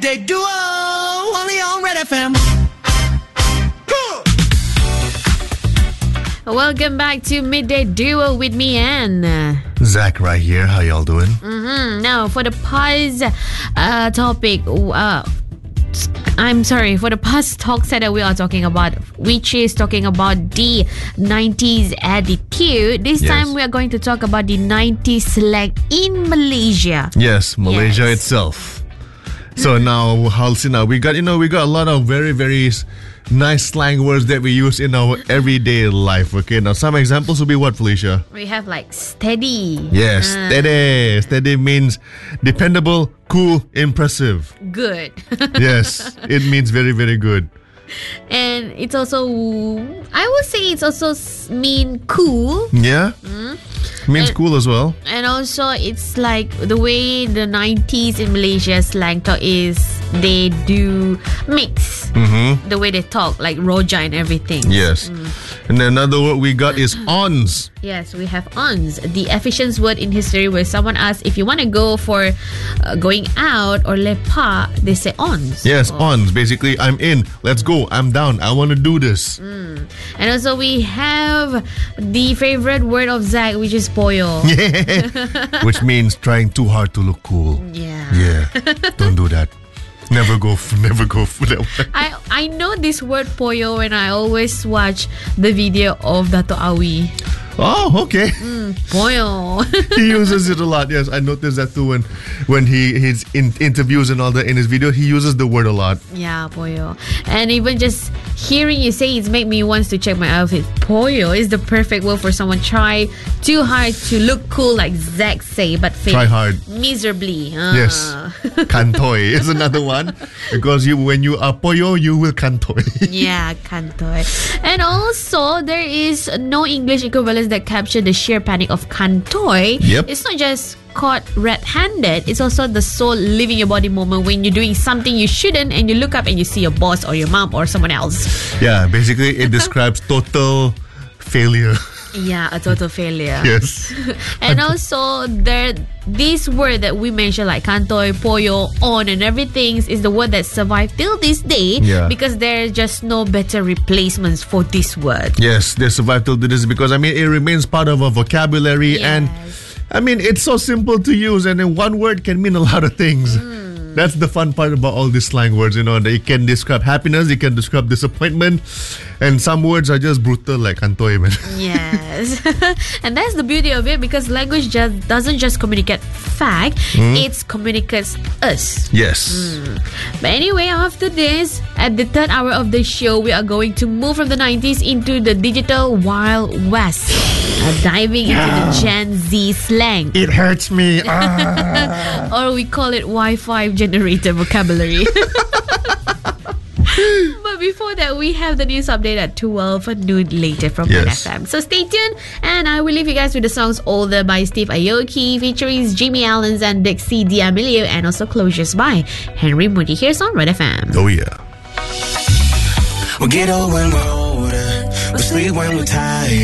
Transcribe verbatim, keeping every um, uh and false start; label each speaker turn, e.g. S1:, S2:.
S1: Midday Duo, only on Red F M.
S2: Welcome back to Midday Duo with me, Anne.
S3: Zach right here. How y'all doing?
S2: Mm-hmm. Now, for the pause uh, topic, uh, I'm sorry, for the past talk set that we are talking about, which is talking about the nineties attitude. This
S3: yes.
S2: time we are going to talk about the nineties slang in Malaysia.
S3: Yes, Malaysia
S2: yes.
S3: itself. So now, Halsina, we got, you know, we got a lot of very, very nice slang words that we use in our everyday life. Okay, now some examples will be what, Felicia?
S2: We have like steady.
S3: Yes,
S2: uh,
S3: steady. Steady means dependable, cool, impressive.
S2: Good.
S3: Yes, it means very, very good.
S2: And it's also, I would say it's also mean cool.
S3: Yeah,
S2: Mm.
S3: means
S2: And-
S3: cool as well.
S2: And also it's like the way the nineties in Malaysia slang talk is they do mix
S3: Mm-hmm.
S2: the way they talk, like roja and everything.
S3: Yes. And then another word we got is ons.
S2: Yes, we have ons, the efficient word in history where someone asks if you want to go for uh, going out or lepak, they say ons.
S3: Yes,
S2: Or-
S3: ons. Basically, I'm in. Let's go. I'm down. I want to do this.
S2: And also we have the favorite word of Zach, which is poyo.
S3: Which means trying too hard to look cool.
S2: Yeah.
S3: Yeah. Don't do that. Never go f- never go for that one.
S2: I, I know this word poyo when I always watch the video of Dato' Awi.
S3: Oh, okay.
S2: Poyo.
S3: He uses it a lot. Yes, I noticed that too when when he his in interviews and all that in his video, he uses the word a lot.
S2: Yeah, poyo. And even just hearing you say it make me want to check my outfit. Poyo is the perfect word for someone try too hard to look cool, like Zach say, but fail
S3: Try hard.
S2: miserably. Ah.
S3: Yes. Kantoy is another one because you when you are poyo, you will kantoy.
S2: Yeah, kantoy. And also, there is no English equivalence that capture the sheer panic of kantoy.
S3: Yep.
S2: It's not just caught red-handed. It's also the soul leaving your body moment when you're doing something you shouldn't and you look up and you see your boss or your mom or someone else.
S3: Yeah, basically it describes total failure.
S2: Yeah, a total failure.
S3: Yes.
S2: And also, there this word that we mentioned, like kantoy, poyo, on, and everything, is the word that survived till this day
S3: Yeah.
S2: because there's just no better replacements for this word.
S3: Yes, they survived till this because I mean it remains part of our vocabulary and
S2: Yes.
S3: I mean it's so simple to use and then one word can mean a lot of things. That's the fun part about all these slang words, you know, that it can describe happiness, it can describe disappointment, and some words are just brutal like kantoy, man.
S2: Yes. And that's the beauty of it because language just doesn't just communicate fact, it communicates us.
S3: Yes.
S2: But anyway, after this, at the third hour of the show, we are going to move from the nineties into the digital Wild West, uh, diving into the Gen Z slang,
S3: It hurts me.
S2: or we call it Wi-Fi generator vocabulary. But before that, we have the news update at twelve noon later from
S3: Yes.
S2: Red F M. So stay tuned, and I will leave you guys with the songs Older by Steve Aoki, featuring Jimmy Allens and Dixie D'Amelio, and also Closures by Henry Moody. Here's on Red F M.
S3: Oh yeah.
S1: We get old when we're older. We sleep when we're tired.